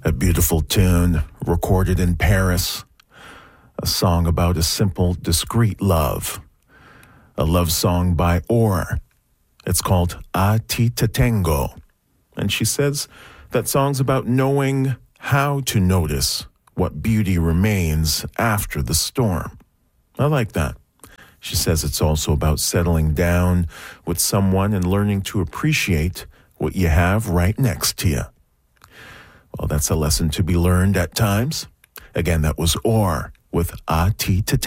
A beautiful tune recorded in Paris. A song about a simple, discreet love. A love song by Or. It's called A Ti Te Tengo. And she says that song's about knowing how to notice what beauty remains after the storm. I like that. She says it's also about settling down with someone and learning to appreciate what you have right next to you. Well, that's a lesson to be learned at times. Again, that was Or with A Ti Te Tengo.